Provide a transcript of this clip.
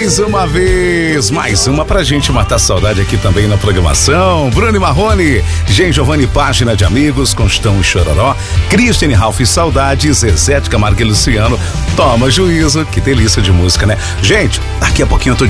Mais uma vez, mais uma pra gente matar saudade aqui também na programação. Bruno e Marrone, Gen Giovanni, página de amigos, Constão e Chororó, Cristiane Ralph e Saudade, Zezé de Camargo e Luciano, Toma Juízo, que delícia de música, né? Gente, daqui a pouquinho eu tô